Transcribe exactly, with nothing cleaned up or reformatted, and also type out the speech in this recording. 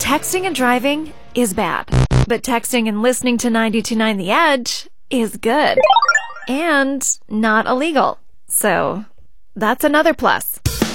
Texting and driving is bad, but texting and listening to ninety-two point nine The Edge is good and not illegal. So that's another plus.